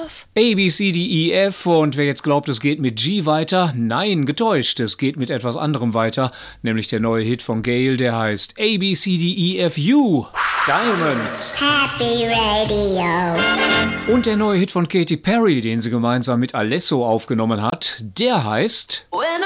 F. A, B, C, D, E, F. Und wer jetzt glaubt, es geht mit G weiter, nein, getäuscht. Es geht mit etwas anderem weiter, nämlich der neue Hit von Gayle, der heißt A, B, C, D, E, F, U. Diamonds. Happy Radio. Und der neue Hit von Katy Perry, den sie gemeinsam mit Alesso aufgenommen hat, der heißt When